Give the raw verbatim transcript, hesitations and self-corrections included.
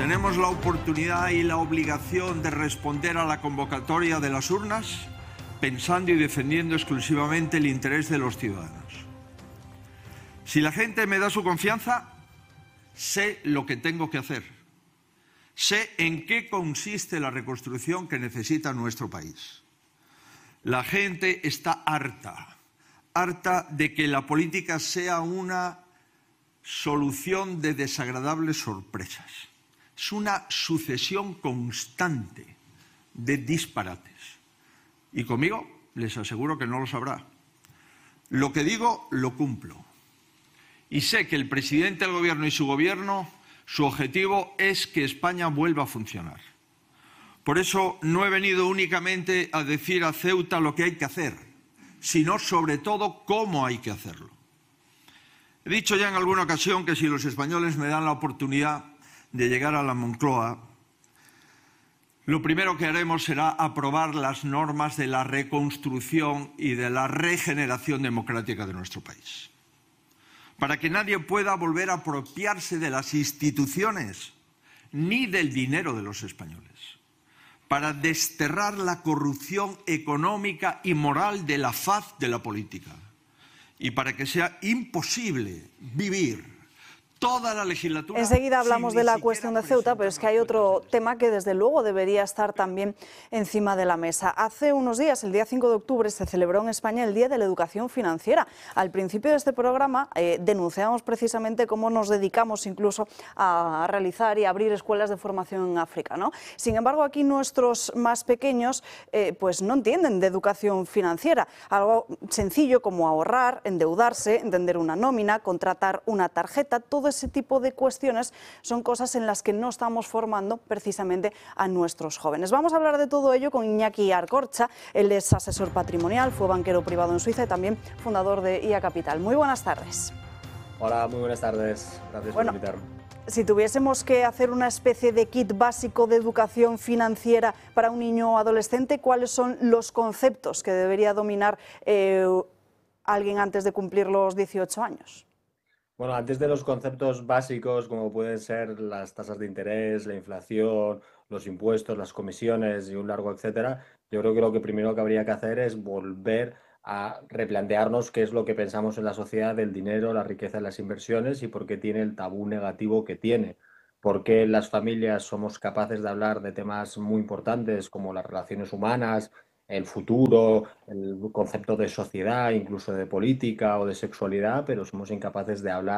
Tenemos la oportunidad y la obligación de responder a la convocatoria de las urnas pensando y defendiendo exclusivamente el interés de los ciudadanos. Si la gente me da su confianza, sé lo que tengo que hacer. Sé en qué consiste la reconstrucción que necesita nuestro país. La gente está harta, harta de que la política sea una solución de desagradables sorpresas. Es una sucesión constante de disparates. Y conmigo les aseguro que no lo sabrá. Lo que digo, lo cumplo. Y sé que el presidente del Gobierno y su Gobierno, su objetivo es que España vuelva a funcionar. Por eso no he venido únicamente a decir a Ceuta lo que hay que hacer, sino sobre todo cómo hay que hacerlo. He dicho ya en alguna ocasión que si los españoles me dan la oportunidad de llegar a la Moncloa, lo primero que haremos será aprobar las normas de la reconstrucción y de la regeneración democrática de nuestro país. Para que nadie pueda volver a apropiarse de las instituciones ni del dinero de los españoles. Para desterrar la corrupción económica y moral de la faz de la política. Y para que sea imposible vivir toda la legislatura. Enseguida hablamos de la cuestión de Ceuta, pero es que hay otro tema que desde luego debería estar también encima de la mesa. Hace unos días, el día cinco de octubre, se celebró en España el Día de la Educación Financiera. Al principio de este programa eh, denunciamos precisamente cómo nos dedicamos incluso a realizar y abrir escuelas de formación en África, ¿no? Sin embargo, aquí nuestros más pequeños eh, pues no entienden de educación financiera. Algo sencillo como ahorrar, endeudarse, entender una nómina, contratar una tarjeta, todo ese tipo de cuestiones son cosas en las que no estamos formando precisamente a nuestros jóvenes. Vamos a hablar de todo ello con Iñaki Arcorcha. Él es asesor patrimonial, fue banquero privado en Suiza y también fundador de I A Capital. Muy buenas tardes. Hola, muy buenas tardes. Gracias bueno, por invitarme. Si tuviésemos que hacer una especie de kit básico de educación financiera para un niño o adolescente, ¿cuáles son los conceptos que debería dominar eh, alguien antes de cumplir los dieciocho años? Bueno, antes de los conceptos básicos como pueden ser las tasas de interés, la inflación, los impuestos, las comisiones y un largo etcétera, yo creo que lo que primero que habría que hacer es volver a replantearnos qué es lo que pensamos en la sociedad del dinero, la riqueza y las inversiones y por qué tiene el tabú negativo que tiene. Por qué las familias somos capaces de hablar de temas muy importantes como las relaciones humanas, el futuro, el concepto de sociedad, incluso de política o de sexualidad, pero somos incapaces de hablar